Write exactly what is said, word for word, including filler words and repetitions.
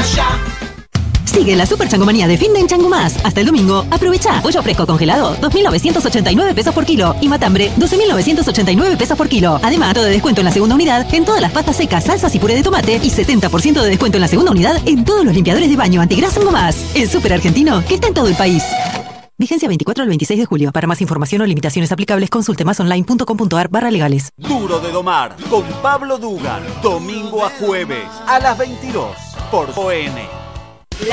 ya. Sigue la super changomanía de fin de en Chango Más. Hasta el domingo, aprovecha. Pollo fresco congelado, dos mil novecientos ochenta y nueve pesos por kilo. Y matambre, doce mil novecientos ochenta y nueve pesos por kilo. Además, todo de descuento en la segunda unidad en todas las pastas secas, salsas y puré de tomate. Y setenta por ciento de descuento en la segunda unidad en todos los limpiadores de baño antigrasa Chango Más. El super argentino que está en todo el país. Vigencia veinticuatro al veintiséis de julio. Para más información o limitaciones aplicables, consulte masonline.com.ar barra legales. Duro de domar con Pablo Dugan. Domingo a jueves a las veintidós por O N.